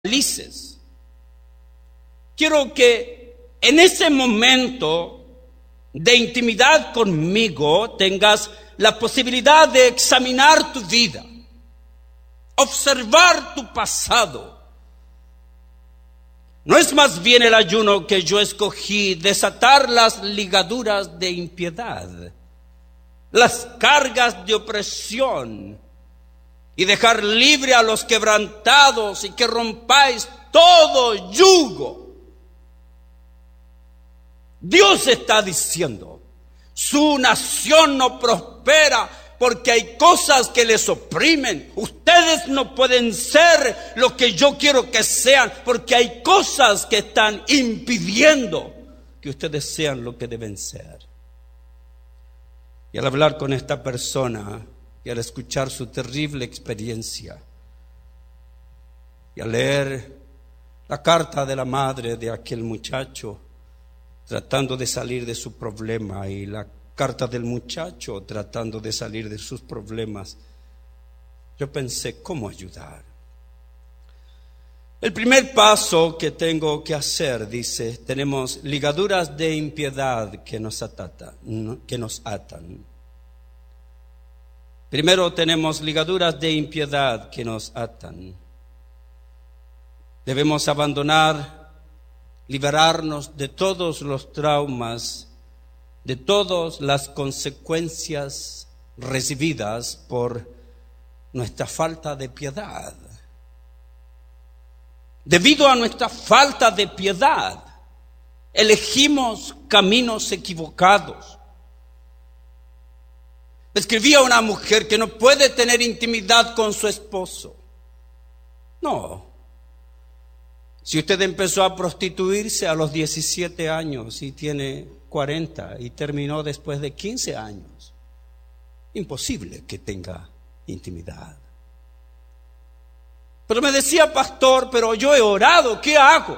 felices. Quiero que en ese momento de intimidad conmigo tengas la posibilidad de examinar tu vida, observar tu pasado. ¿No es más bien el ayuno que yo escogí desatar las ligaduras de impiedad, las cargas de opresión, y dejar libre a los quebrantados, y que rompáis todo yugo? Dios está diciendo, su nación no prospera porque hay cosas que les oprimen. Ustedes no pueden ser lo que yo quiero que sean porque hay cosas que están impidiendo que ustedes sean lo que deben ser. Y al hablar con esta persona y al escuchar su terrible experiencia y al leer la carta de la madre de aquel muchacho tratando de salir de su problema y la carta del muchacho tratando de salir de sus problemas, yo pensé, ¿cómo ayudar? El primer paso que tengo que hacer, dice, tenemos ligaduras de impiedad que nos atan. Primero tenemos ligaduras de impiedad que nos atan. Debemos abandonar, liberarnos de todos los traumas, de todas las consecuencias recibidas por nuestra falta de piedad. Debido a nuestra falta de piedad, elegimos caminos equivocados. Escribía una mujer que no puede tener intimidad con su esposo. No. Si usted empezó a prostituirse a los 17 años y tiene 40 y terminó después de 15 años, imposible que tenga intimidad. Pero me decía, pastor, pero yo he orado, ¿qué hago?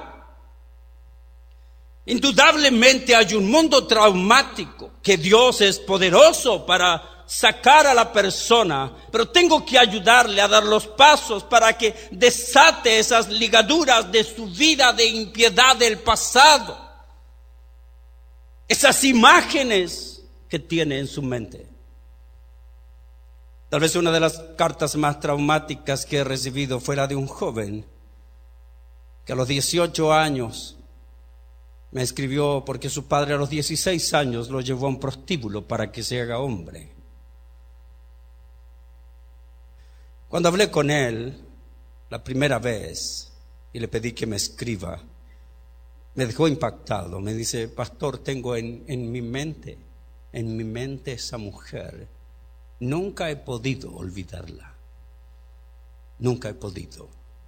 Indudablemente hay un mundo traumático que Dios es poderoso para sacar a la persona, pero tengo que ayudarle a dar los pasos para que desate esas ligaduras de su vida de impiedad del pasado, esas imágenes que tiene en su mente. Tal vez una de las cartas más traumáticas que he recibido fue la de un joven que a los 18 años me escribió porque su padre a los 16 años lo llevó a un prostíbulo para que se haga hombre. Cuando hablé con él la primera vez y le pedí que me escriba, me dejó impactado. Me dice, pastor, tengo en mi mente esa mujer. Nunca he podido olvidarla. Nunca he podido.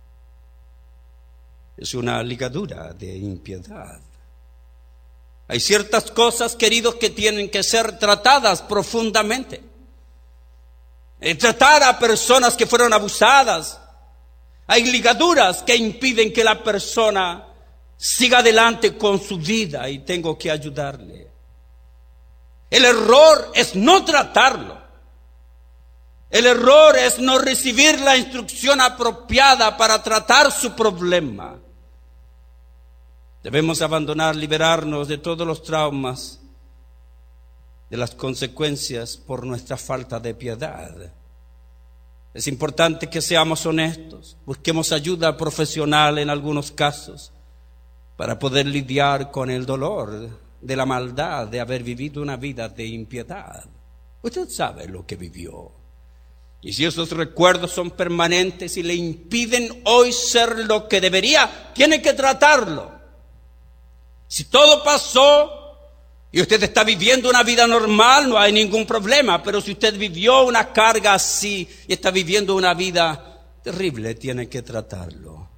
Es una ligadura de impiedad. Hay ciertas cosas, queridos, que tienen que ser tratadas profundamente. Tratar a personas que fueron abusadas. Hay ligaduras que impiden que la persona siga adelante con su vida y tengo que ayudarle. El error es no tratarlo. El error es no recibir la instrucción apropiada para tratar su problema. Debemos abandonar, liberarnos de todos los traumas, de las consecuencias por nuestra falta de piedad. Es importante que seamos honestos, busquemos ayuda profesional en algunos casos para poder lidiar con el dolor de la maldad de haber vivido una vida de impiedad. Usted sabe lo que vivió. Y si esos recuerdos son permanentes y le impiden hoy ser lo que debería, tiene que tratarlo. Si todo pasó y usted está viviendo una vida normal, no hay ningún problema. Pero si usted vivió una carga así y está viviendo una vida terrible, tiene que tratarlo.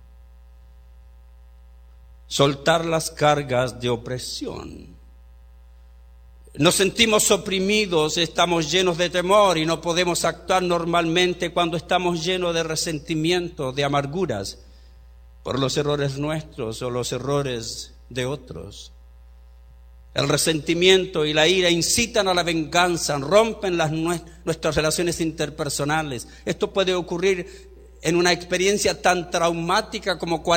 Soltar las cargas de opresión. Nos sentimos oprimidos, estamos llenos de temor y no podemos actuar normalmente cuando estamos llenos de resentimiento, de amarguras por los errores nuestros o los errores de otros. El resentimiento y la ira incitan a la venganza, rompen nuestras relaciones interpersonales. Esto puede ocurrir en una experiencia tan traumática como